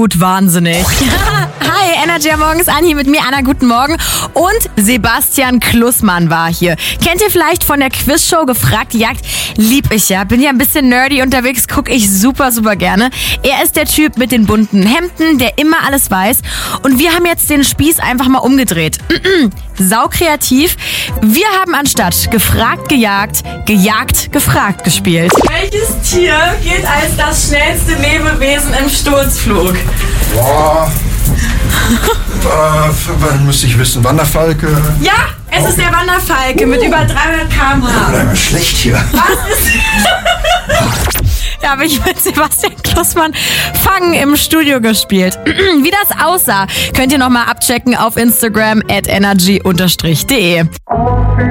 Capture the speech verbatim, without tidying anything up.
Gut, wahnsinnig. Hi, Energy am Morgen ist Anni mit mir, Anna, guten Morgen. Und Sebastian Klussmann war hier. Kennt ihr vielleicht von der Quizshow Gefragt Jagd? Lieb ich ja. Bin ja ein bisschen nerdy unterwegs, gucke ich super, super gerne. Er ist der Typ mit den bunten Hemden, der immer alles weiß. Und wir haben jetzt den Spieß einfach mal umgedreht. Sau kreativ. Wir haben anstatt Gefragt gejagt, gejagt gefragt gespielt. Welches Tier gilt als das schnellste Lebewesen im Sturzflug? Boah. äh, wann müsste ich wissen? Wanderfalke? Ja, es ist der Wanderfalke uh. mit über dreihundert Kilometer pro Stunde. Bleib mal schlecht hier. Was ist... Ja, habe ich mit Sebastian Klussmann Fangen im Studio gespielt. Wie das aussah, könnt ihr nochmal abchecken auf Instagram at energy unterstrich de.